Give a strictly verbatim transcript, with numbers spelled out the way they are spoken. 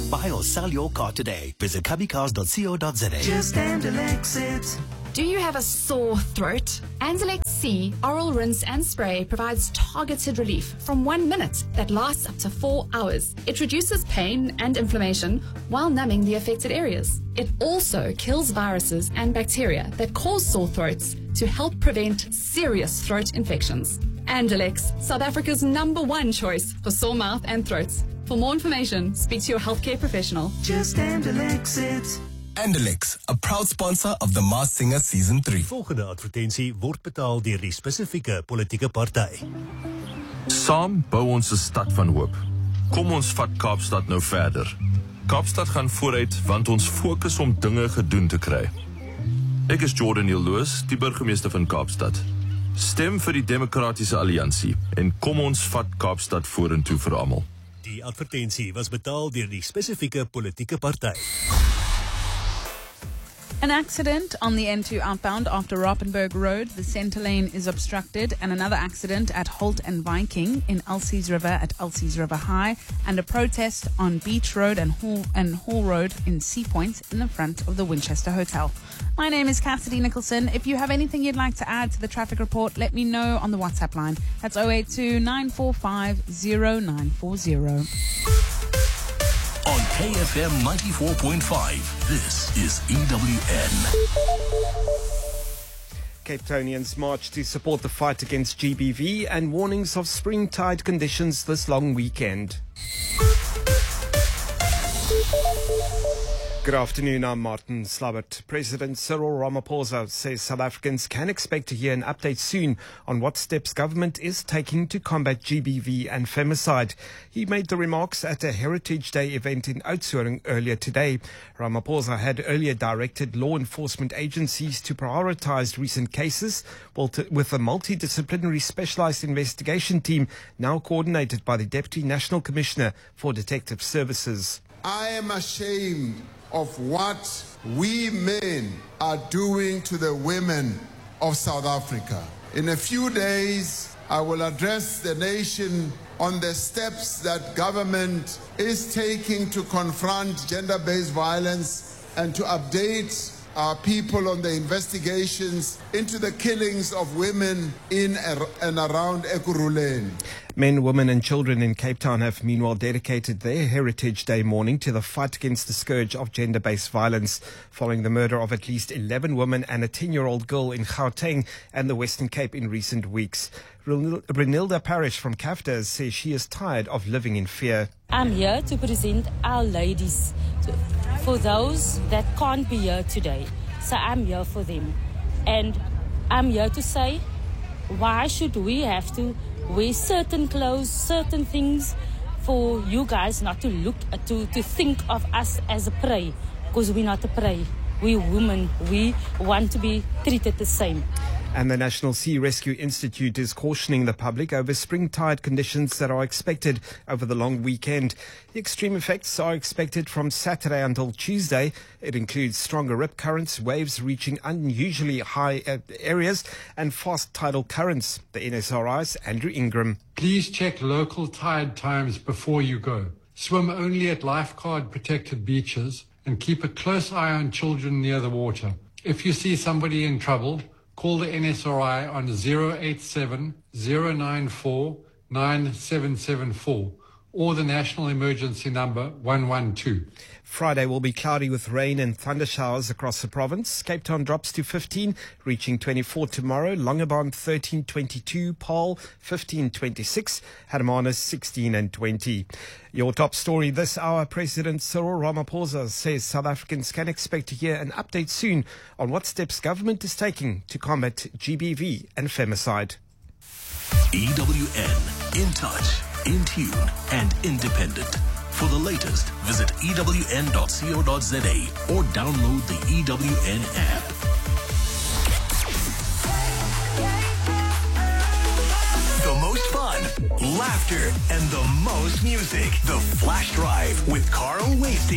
Buy or sell your car today. Visit cubbycars dot co dot za. Just Andalex it. Do you have a sore throat? Andalex C Oral Rinse and Spray provides targeted relief from one minute that lasts up to four hours. It reduces pain and inflammation while numbing the affected areas. It also kills viruses and bacteria that cause sore throats to help prevent serious throat infections. Andalex, South Africa's number one choice for sore mouth and throats. For more information, speak to your healthcare professional. Just Andalex it. Andalex, a proud sponsor of The Masked Singer Season three. Volgende advertensie word betaal deur die spesifieke politieke party. Saam bou ons 'n stad van hoop. Kom ons vat Kaapstad nou verder. Kaapstad gaan vooruit want ons fokus om dinge gedoen te kry. Ek is Jordan Neil-Loos, die burgemeester van Kaapstad. Stem vir die Demokratiese Alliansie en kom ons vat Kaapstad vorentoe vir almal. Die advertensie was betaal deur die spesifieke politieke party. An accident on the N two outbound after Rappenberg Road. The centre lane is obstructed, and another accident at Holt and Viking in Elsie's River at Elsie's River High, and a protest on Beach Road and Hall, and Hall Road in Sea Point in the front of the Winchester Hotel. My name is Cassidy Nicholson. If you have anything you'd like to add to the traffic report, let me know on the WhatsApp line. That's zero eight two nine four five zero nine four zero. On K F M ninety-four point five, this is E W N. Cape Townians march to support the fight against G B V and warnings of springtide conditions this long weekend. Good afternoon, I'm Martin Slabbert. President Cyril Ramaphosa says South Africans can expect to hear an update soon on what steps government is taking to combat G B V and femicide. He made the remarks at a Heritage Day event in Oudtshoorn earlier today. Ramaphosa had earlier directed law enforcement agencies to prioritize recent cases, with a multidisciplinary specialized investigation team now coordinated by the Deputy National Commissioner for Detective Services. I am ashamed of what we men are doing to the women of South Africa. In a few days, I will address the nation on the steps that government is taking to confront gender-based violence and to update our people on the investigations into the killings of women in and around Ekurhuleni. Men, women and children in Cape Town have meanwhile dedicated their Heritage Day morning to the fight against the scourge of gender-based violence following the murder of at least eleven women and a ten-year-old girl in Gauteng and the Western Cape in recent weeks. Renilda Parrish from CAFTA says she is tired of living in fear. I'm here to present our ladies for those that can't be here today. So I'm here for them. And I'm here to say, why should we have to wear certain clothes, certain things for you guys not to look, to, to think of us as a prey? Because we're not a prey. We're women. We want to be treated the same. And the National Sea Rescue Institute is cautioning the public over springtide conditions that are expected over the long weekend. The extreme effects are expected from Saturday until Tuesday. It includes stronger rip currents, waves reaching unusually high areas, and fast tidal currents. The N S R I's Andrew Ingram. Please check local tide times before you go. Swim only at lifeguard protected beaches and keep a close eye on children near the water. If you see somebody in trouble, call the N S R I on zero eight seven, zero nine four, nine seven seven four or the national emergency number one one two. Friday will be cloudy with rain and thunder showers across the province. Cape Town drops to fifteen, reaching twenty-four tomorrow. Longabond thirteen twenty-two, Paarl fifteen twenty-six, Hermanus sixteen and twenty. Your top story this hour, President Cyril Ramaphosa says South Africans can expect to hear an update soon on what steps government is taking to combat G B V and femicide. E W N, in touch, in tune and independent. For the latest, visit E W N dot co dot za or download the E W N app. The most fun, laughter, and the most music. The Flash Drive with Carl Wasting.